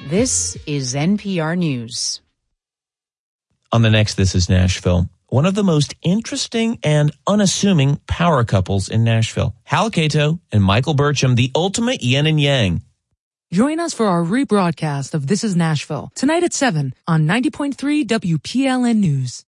This is NPR News. On the next This is Nashville, one of the most interesting and unassuming power couples in Nashville, Hal Cato and Michael Burcham, the ultimate yin and yang. Join us for our rebroadcast of This is Nashville, tonight at 7 on 90.3 WPLN News.